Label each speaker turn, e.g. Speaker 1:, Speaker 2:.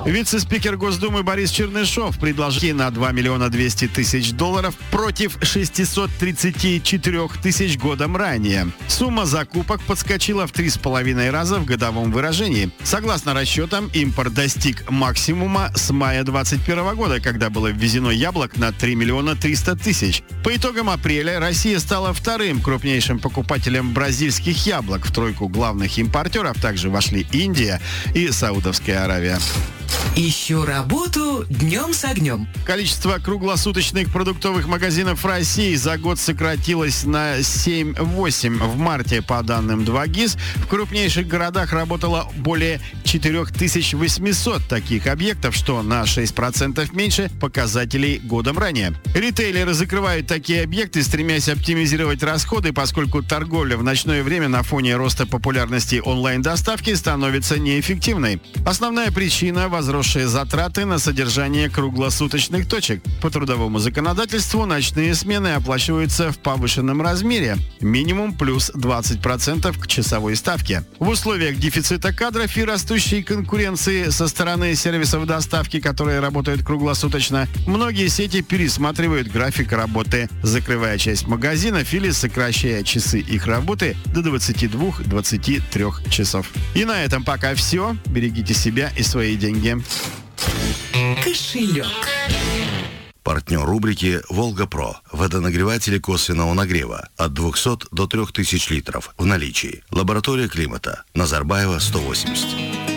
Speaker 1: Вице-спикер Госдумы Борис Чернышов предложил на 2 миллиона 200 тысяч долларов против 634 тысяч годом ранее. Сумма закупок подскочила в 3,5 раза в годовом выражении. Согласно расчетам, импорт достиг максимума с мая 2021 года, когда было ввезено яблок на 3 миллиона 300 тысяч. По итогам апреля Россия стала вторым крупнейшим покупателем бразильских яблок. В тройку главных импортеров также вошли Индия и Саудовская Аравия.
Speaker 2: Ищу работу днем с огнем.
Speaker 1: Количество круглосуточных продуктовых магазинов в России за год сократилось на 7-8. В марте, по данным 2GIS, в крупнейших городах работало более 4800 таких объектов, что на 6% меньше показателей годом ранее. Ритейлеры закрывают такие объекты, стремясь оптимизировать расходы, поскольку торговля в ночное время на фоне роста популярности онлайн-доставки становится неэффективной. Основная причина – возросшие затраты на содержание круглосуточных точек. По трудовому законодательству ночные смены оплачиваются в повышенном размере, минимум плюс 20% к часовой ставке. В условиях дефицита кадров и растущей конкуренции со стороны сервисов доставки, которые работают круглосуточно, многие сети пересматривают график работы, закрывая часть магазинов или сокращая часы их работы до 22-23 часов. И на этом пока все. Берегите себя и свои деньги.
Speaker 2: Кошелек.
Speaker 3: Партнер рубрики «Волга-Про». Водонагреватели косвенного нагрева от 200 до 3000 литров в наличии. Лаборатория климата. Назарбаева, 180.